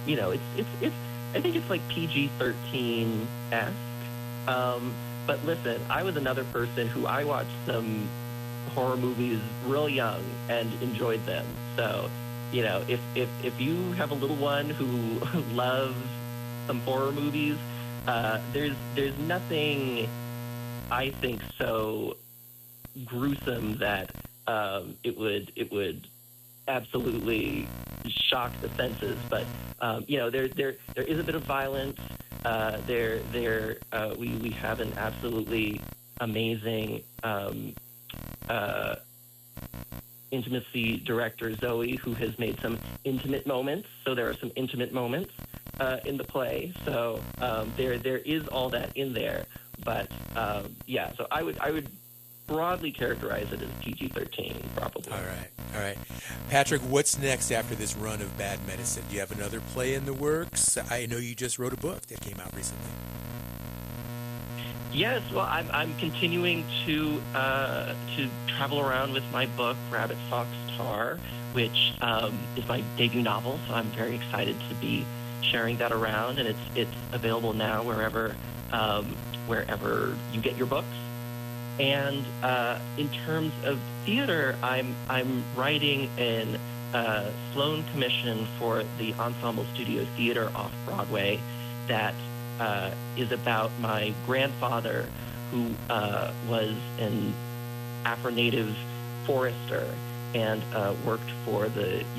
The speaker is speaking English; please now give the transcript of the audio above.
it's I think it's like PG-13 esque. But listen, I was another person who I watched some horror movies real young and enjoyed them. So, if you have a little one who loves some horror movies, there's nothing I think so gruesome that it would absolutely shock the senses. But there is a bit of violence. We have an absolutely amazing intimacy director, Zoe, who has made some intimate moments. So there are some intimate moments in the play. So there is all that in there. But so I would broadly characterize it as PG-13, probably. All right. Patrick, what's next after this run of Bad Medicine? Do you have another play in the works? I know you just wrote a book that came out recently. Yes, well, I'm continuing to travel around with my book, Rabbit Fox Tar, which is my debut novel. So I'm very excited to be sharing that around, and it's available now wherever you get your books. And in terms of theater, I'm writing an Sloan commission for the Ensemble Studio Theater off Broadway that is about my grandfather, who was an Afro-Native forester and worked for the